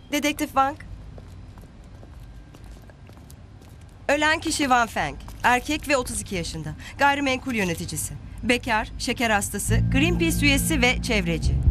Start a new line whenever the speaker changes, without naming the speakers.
Dedektif Wang. Ölen kişi Van Feng. Erkek ve 32 yaşında. Gayrimenkul yöneticisi. Bekar, şeker hastası, Greenpeace üyesi ve çevreci.